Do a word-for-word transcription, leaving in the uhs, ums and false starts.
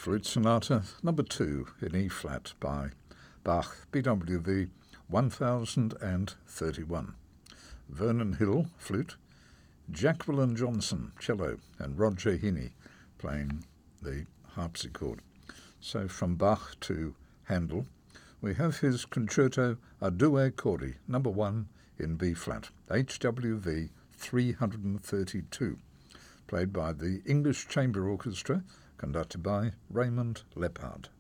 Flute Sonata number two in E-flat by Bach, B W V one thousand thirty-one. Vernon Hill, flute, Jacqueline Johnson, cello, and Roger Heaney playing the harpsichord. So from Bach to Handel, we have his Concerto a Due Cordi, number one in B-flat, H W V three hundred thirty-two, played by the English Chamber Orchestra, conducted by Raymond Leppard.